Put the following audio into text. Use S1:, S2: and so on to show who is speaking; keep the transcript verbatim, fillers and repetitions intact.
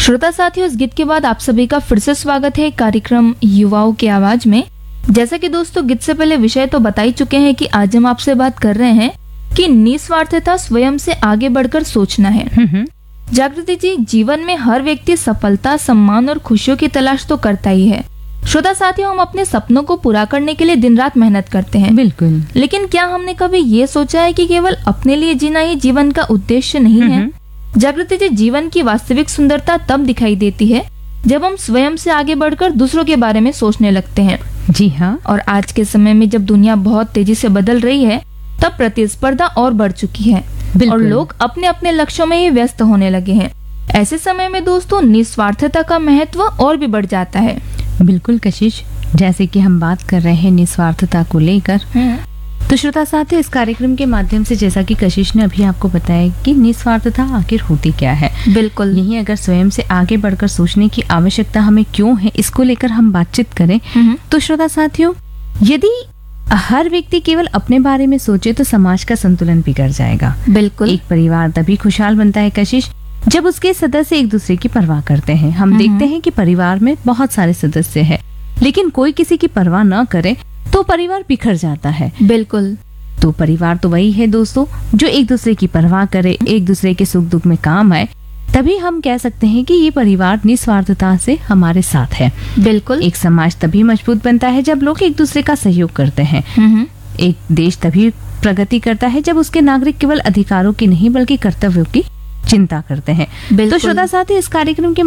S1: श्रोता साथियों, इस गीत के बाद आप सभी का फिर से स्वागत है कार्यक्रम युवाओं की आवाज में। जैसा कि दोस्तों गीत से पहले विषय तो बता ही चुके हैं कि आज हम आपसे बात कर रहे हैं कि निस्वार्थता स्वयं से आगे बढ़कर सोचना है। जागृति जी, जीवन में हर व्यक्ति सफलता, सम्मान और खुशियों की तलाश तो करता ही है। श्रोता साथियों, हम अपने सपनों को पूरा करने के लिए दिन रात मेहनत करते हैं।
S2: बिल्कुल।
S1: लेकिन क्या हमने कभी ये सोचा है कि केवल अपने लिए जीना ही जीवन का उद्देश्य नहीं है? जागृति जी, जीवन की वास्तविक सुंदरता तब दिखाई देती है जब हम स्वयं से आगे बढ़कर दूसरों के बारे में सोचने लगते हैं।
S2: जी हाँ।
S1: और आज के समय में जब दुनिया बहुत तेजी से बदल रही है, तब प्रतिस्पर्धा और बढ़ चुकी है और लोग अपने अपने लक्ष्यों में ही व्यस्त होने लगे हैं। ऐसे समय में दोस्तों निस्वार्थता का महत्व और भी बढ़ जाता है।
S2: बिल्कुल कशिश, जैसे कि हम बात कर रहे हैं निस्वार्थता को लेकर, तो श्रोता साथियों, इस कार्यक्रम के माध्यम से जैसा कि कशिश ने अभी आपको बताया कि निस्वार्थता आखिर होती क्या है।
S1: बिल्कुल।
S2: यही अगर स्वयं से आगे बढ़कर सोचने की आवश्यकता हमें क्यों है, इसको लेकर हम बातचीत करें तो श्रोता साथियों, यदि हर व्यक्ति केवल अपने बारे में सोचे तो समाज का संतुलन बिगड़ जाएगा।
S1: बिल्कुल।
S2: एक परिवार तभी खुशहाल बनता है कशिश जब उसके सदस्य एक दूसरे की परवाह करते हैं। हम देखते हैं कि परिवार में बहुत सारे सदस्य हैं, लेकिन कोई किसी की परवाह न करे तो परिवार बिखर जाता है।
S1: बिल्कुल।
S2: तो परिवार तो वही है दोस्तों जो एक दूसरे की परवाह करे, एक दूसरे के सुख दुख में काम आए, तभी हम कह सकते हैं कि ये परिवार निस्वार्थता से हमारे साथ है।
S1: बिल्कुल।
S2: एक समाज तभी मजबूत बनता है जब लोग एक दूसरे का सहयोग करते हैं। एक देश तभी प्रगति करता है जब उसके नागरिक केवल अधिकारों की नहीं बल्कि कर्तव्यों की चिंता करते हैं। तो श्रोता साथी, इस कार्यक्रम के